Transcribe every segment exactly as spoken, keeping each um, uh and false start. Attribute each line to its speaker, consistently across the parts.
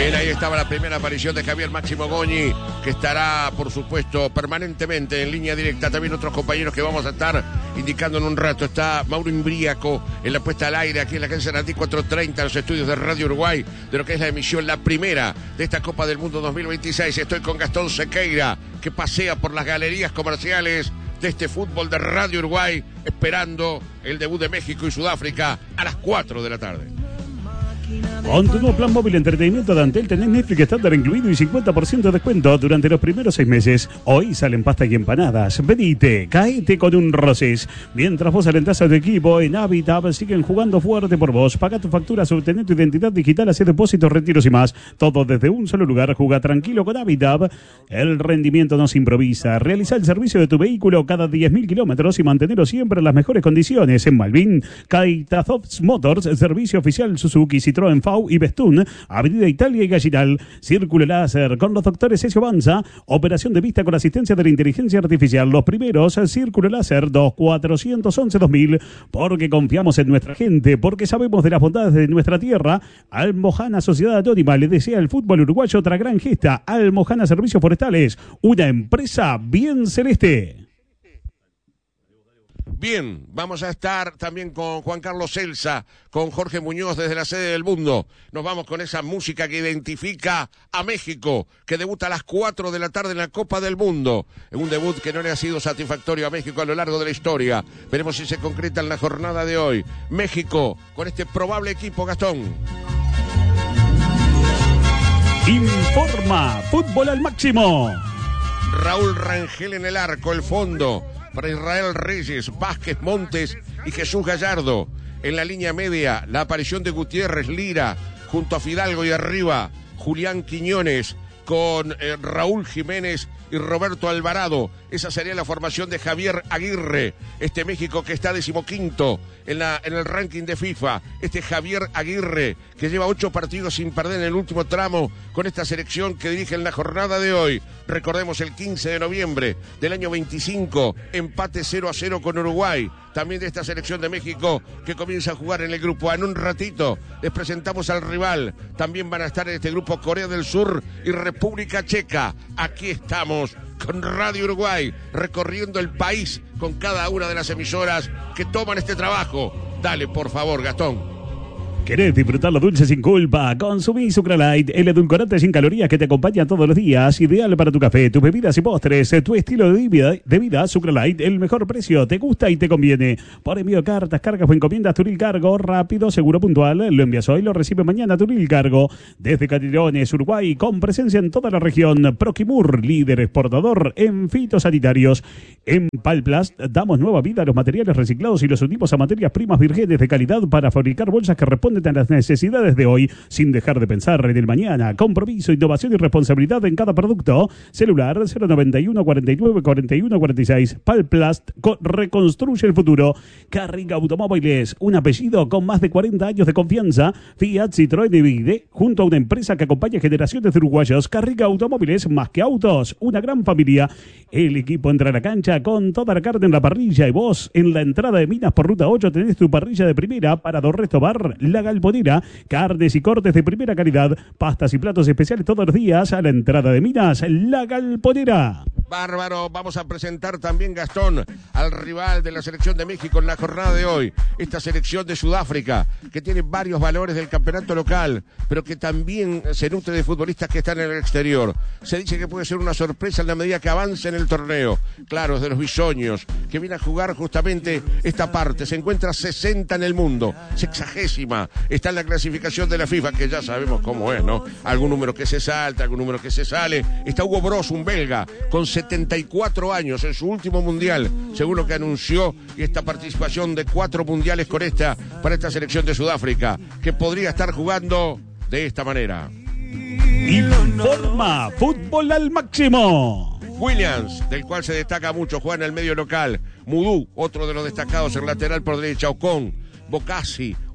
Speaker 1: Bien, ahí estaba la primera aparición de Javier Máximo Goñi, que estará, por supuesto, permanentemente en línea directa. También otros compañeros que vamos a estar indicando en un rato. Está Mauro Imbriaco en la puesta al aire aquí en la calle Sarandí cuatrocientos treinta, los estudios de Radio Uruguay, de lo que es la emisión, la primera de esta Copa del Mundo dos mil veintiséis. Estoy con Gastón Sequeira, que pasea por las galerías comerciales de este fútbol de Radio Uruguay, esperando el debut de México y Sudáfrica a las cuatro de la tarde.
Speaker 2: Con tu nuevo plan móvil de entretenimiento de Antel tenés Netflix estándar incluido y cincuenta por ciento de descuento durante los primeros seis meses. Hoy salen pasta y empanadas. Venite, caete con un Roses. Mientras vos alentás a tu equipo, en Habitat siguen jugando fuerte por vos. Paga tu factura, obtener tu identidad digital, hacer depósitos, retiros y más. Todo desde un solo lugar. Juega tranquilo con Habitat. El rendimiento no se improvisa. Realiza el servicio de tu vehículo cada diez mil kilómetros y mantenerlo siempre en las mejores condiciones. En Malvin, Kaitazovs Motors, servicio oficial Suzuki, Citroën, F A U y Bestún, Avenida Italia y Gallinal. Círculo Láser con los doctores Ezio Banza. Operación de vista con asistencia de la inteligencia artificial. Los primeros, Círculo Láser dos cuatrocientos once dos mil. Porque confiamos en nuestra gente, porque sabemos de las bondades de nuestra tierra. Almojana Sociedad Anónima le desea al fútbol uruguayo otra gran gesta. Almojana Servicios Forestales, una empresa bien celeste.
Speaker 1: Bien, vamos a estar también con Juan Carlos Celsa, con Jorge Muñoz desde la sede del mundo. Nos vamos con esa música que identifica a México, que debuta a las cuatro de la tarde en la Copa del Mundo. En un debut que no le ha sido satisfactorio a México a lo largo de la historia. Veremos si se concreta en la jornada de hoy. México, con este probable equipo, Gastón.
Speaker 2: Informa Fútbol al Máximo.
Speaker 1: Raúl Rangel en el arco, el fondo para Israel Reyes, Vázquez Montes y Jesús Gallardo. En la línea media, la aparición de Gutiérrez Lira junto a Fidalgo y arriba Julián Quiñones con eh, Raúl Jiménez y Roberto Alvarado. Esa sería la formación de Javier Aguirre, este México que está decimoquinto en, la, en el ranking de FIFA. Este Javier Aguirre que lleva ocho partidos sin perder en el último tramo con esta selección que dirige en la jornada de hoy. Recordemos el quince de noviembre del año veinticinco, empate cero a cero con Uruguay. También de esta selección de México que comienza a jugar en el grupo A. En un ratito les presentamos al rival. También van a estar en este grupo Corea del Sur y República Checa. Aquí estamos con Radio Uruguay, recorriendo el país con cada una de las emisoras que toman este trabajo. Dale, por favor, Gastón.
Speaker 2: ¿Querés disfrutar lo dulce sin culpa? Consumí Sucralite, el edulcorante sin calorías que te acompaña todos los días, ideal para tu café, tus bebidas y postres, tu estilo de vida, de vida Sucralite, el mejor precio, te gusta y te conviene. Por envío, cartas, cargas o encomiendas, Turil Cargo, rápido, seguro, puntual, lo envías hoy, lo recibe mañana, Turil Cargo. Desde Canelones, Uruguay, con presencia en toda la región, Proquimur, líder exportador en fitosanitarios. En Palplast damos nueva vida a los materiales reciclados y los unimos a materias primas virgenes de calidad para fabricar bolsas que responden a las necesidades de hoy, sin dejar de pensar en el mañana. Compromiso, innovación y responsabilidad en cada producto. Celular cero noventa y uno cuarenta y nueve cuarenta y uno cuarenta y seis. Palplast reconstruye el futuro. Carringa Automóviles, un apellido con más de cuarenta años de confianza. Fiat, Citroën y Vide, junto a una empresa que acompaña generaciones de uruguayos. Carringa Automóviles, más que autos, una gran familia. El equipo entra a la cancha con toda la carne en la parrilla y vos en la entrada de Minas por Ruta ocho tenés tu parrilla de primera para Dorresto Bar, La Galponera, carnes y cortes de primera calidad, pastas y platos especiales todos los días a la entrada de Minas, La Galponera.
Speaker 1: Bárbaro, vamos a presentar también, Gastón, al rival de la selección de México en la jornada de hoy, esta selección de Sudáfrica, que tiene varios valores del campeonato local, pero que también se nutre de futbolistas que están en el exterior. Se dice que puede ser una sorpresa en la medida que avance en el torneo. Claro, es de los bisoños, que viene a jugar justamente esta parte. Se encuentra sesenta en el mundo, sexagésima. Está en la clasificación de la FIFA, que ya sabemos cómo es, ¿no? Algún número que se salta, algún número que se sale. Está Hugo Bross, un belga, con setenta y cuatro años en su último mundial, según lo que anunció, y esta participación de cuatro mundiales con esta, para esta selección de Sudáfrica, que podría estar jugando de esta manera.
Speaker 2: Informa Fútbol al Máximo.
Speaker 1: Williams, del cual se destaca mucho, juega en el medio local. Mudú, otro de los destacados en lateral por derecha. Ocon, Bocassi,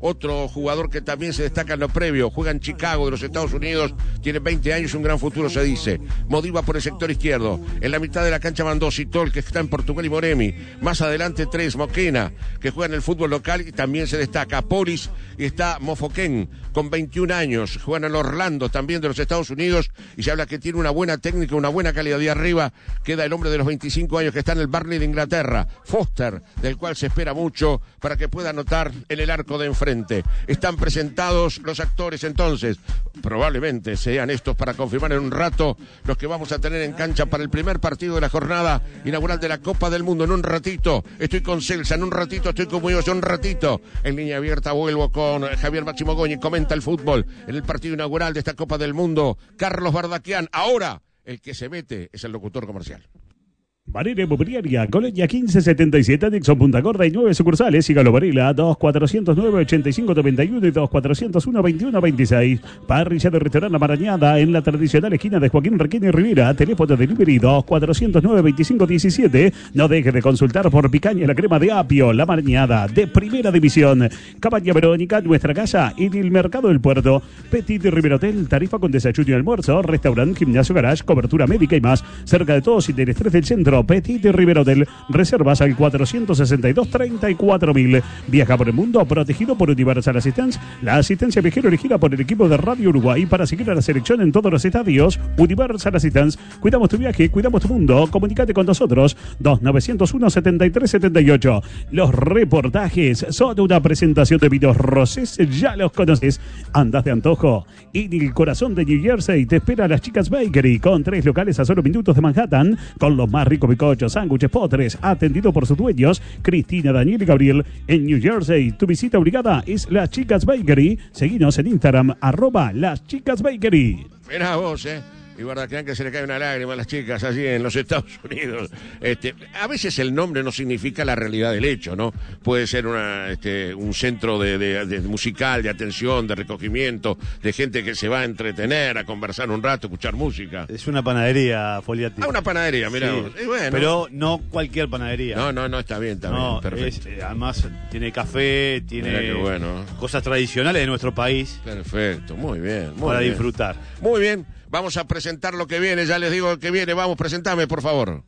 Speaker 1: Otro jugador que también se destaca en lo previo, juega en Chicago de los Estados Unidos, tiene veinte años, un gran futuro se dice. Modiva por el sector izquierdo, en la mitad de la cancha van dos, Tol, que está en Portugal y Moremi. Más adelante tres, Moquena, que juega en el fútbol local y también se destaca. Polis, y está Mofoken, con veintiún años, juega en el Orlando también de los Estados Unidos, y se habla que tiene una buena técnica, una buena calidad. De arriba queda el hombre de los veinticinco años que está en el Burnley de Inglaterra, Foster, del cual se espera mucho para que pueda anotar en el arco de enfrente. Están presentados los actores entonces, probablemente sean estos para confirmar en un rato los que vamos a tener en cancha para el primer partido de la jornada inaugural de la Copa del Mundo. En un ratito estoy con Celsa, en un ratito estoy con Muñoz, en un ratito en línea abierta vuelvo con Javier Máximo Goñi, comenta el fútbol en el partido inaugural de esta Copa del Mundo, Carlos Bardaquian. Ahora el que se mete es el locutor comercial.
Speaker 2: Varela Inmobiliaria, Colonia quince setenta y siete, Dixon Punta Gorda y nueve sucursales. Sígalo Varela, dos cuatrocientos nueve ochenta y cinco noventa y uno y dos cuatrocientos uno veintiuno veintiséis. Parrilla de Restaurante La Marañada en la tradicional esquina de Joaquín Requena y Rivera. Teléfono de delivery dos cuatrocientos nueve veinticinco diecisiete. No deje de consultar por picaña la crema de apio. La Marañada de Primera División. Cabaña Verónica, nuestra casa en el Mercado del Puerto. Petit Rivera Hotel, tarifa con desayuno y almuerzo. Restaurante, gimnasio, garage, cobertura médica y más. Cerca de todos y del estrés del centro. Petit Rivera Hotel, reservas al cuatrocientos sesenta y dos treinta y cuatro mil. Viaja por el mundo protegido por Universal Assistance, la asistencia viajera elegida por el equipo de Radio Uruguay para seguir a la selección en todos los estadios. Universal Assistance, cuidamos tu viaje, cuidamos tu mundo. Comunicate con nosotros, dos nueve cero uno setenta y tres setenta y ocho. Los reportajes son una presentación de Vinos Rosés, ya los conoces. Andas de antojo, en el corazón de New Jersey te espera las Chicas Bakery, con tres locales a solo minutos de Manhattan, con los más ricos bizcochos, sándwiches, postres, atendido por sus dueños, Cristina, Daniel y Gabriel. En New Jersey, tu visita obligada es Las Chicas Bakery. Seguinos en Instagram, arroba Las Chicas Bakery.
Speaker 1: Mirá vos, eh. Y Bardaquian, que se le cae una lágrima a las chicas allí en los Estados Unidos. Este, a veces el nombre no significa la realidad del hecho, ¿no? Puede ser una, este, un centro de, de, de musical, de atención, de recogimiento, de gente que se va a entretener, a conversar un rato, escuchar música.
Speaker 3: Es una panadería, Foliati.
Speaker 1: Ah, una panadería, mirá.
Speaker 3: Sí,
Speaker 1: y bueno,
Speaker 3: pero no cualquier panadería.
Speaker 1: No, no, no, está bien, está
Speaker 3: no,
Speaker 1: bien, perfecto.
Speaker 3: Es, además tiene café, tiene
Speaker 1: bueno.
Speaker 3: cosas tradicionales de nuestro país.
Speaker 1: Perfecto, muy bien. Muy
Speaker 3: para
Speaker 1: bien.
Speaker 3: disfrutar.
Speaker 1: Muy bien. Vamos a presentar lo que viene, ya les digo lo que viene. Vamos, presentame, por favor.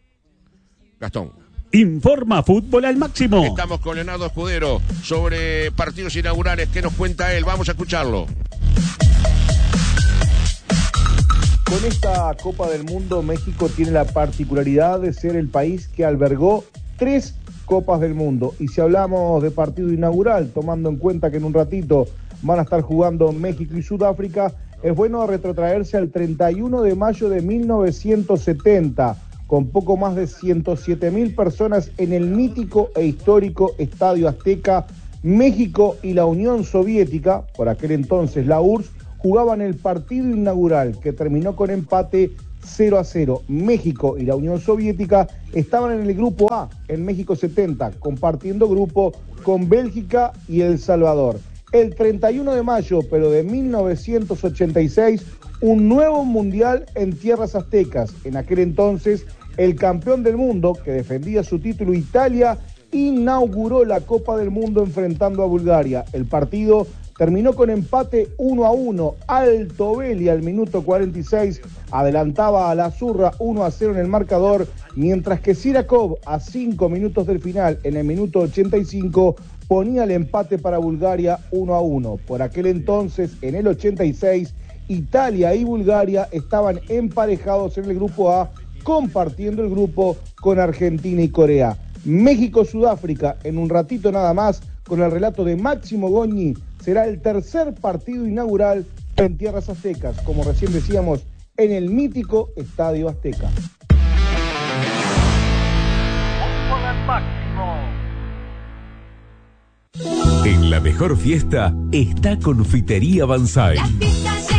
Speaker 1: Gastón.
Speaker 2: Informa Fútbol al Máximo.
Speaker 1: Estamos con Leonardo Escudero sobre partidos inaugurales. ¿Qué nos cuenta él? Vamos a escucharlo.
Speaker 4: Con esta Copa del Mundo, México tiene la particularidad de ser el país que albergó tres Copas del Mundo. Y si hablamos de partido inaugural, tomando en cuenta que en un ratito van a estar jugando México y Sudáfrica, es bueno retrotraerse al treinta y uno de mayo de mil novecientos setenta, con poco más de ciento siete mil personas en el mítico e histórico Estadio Azteca. México y la Unión Soviética, por aquel entonces la U R S S, jugaban el partido inaugural que terminó con empate cero a cero. México y la Unión Soviética estaban en el grupo A, en México setenta, compartiendo grupo con Bélgica y El Salvador. El treinta y uno de mayo, pero de mil novecientos ochenta y seis, un nuevo mundial en tierras aztecas. En aquel entonces, el campeón del mundo, que defendía su título, Italia, inauguró la Copa del Mundo enfrentando a Bulgaria. El partido terminó con empate uno a uno. Alto Belli al minuto cuarenta y seis adelantaba a la Zurra uno a cero en el marcador, mientras que Sirakov, a cinco minutos del final, en el minuto ochenta y cinco, ponía el empate para Bulgaria uno a uno. Por aquel entonces, en el ochenta y seis, Italia y Bulgaria estaban emparejados en el grupo A, compartiendo el grupo con Argentina y Corea. México-Sudáfrica, en un ratito nada más, con el relato de Máximo Goñi, será el tercer partido inaugural en tierras aztecas, como recién decíamos, en el mítico Estadio Azteca.
Speaker 5: En la mejor fiesta está Confitería Banzai.